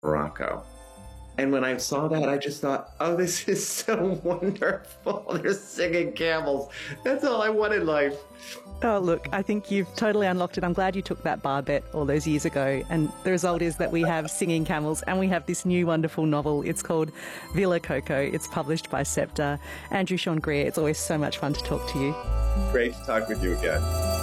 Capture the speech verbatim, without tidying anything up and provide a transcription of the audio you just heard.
Morocco. And when I saw that, I just thought, oh, this is so wonderful. They're singing camels. That's all I want in life. Oh, look, I think you've totally unlocked it. I'm glad you took that bar bet all those years ago. And the result is that we have singing camels and we have this new wonderful novel. It's called Villa Coco. It's published by Sceptre. Andrew Sean Greer, it's always so much fun to talk to you. Great to talk with you again.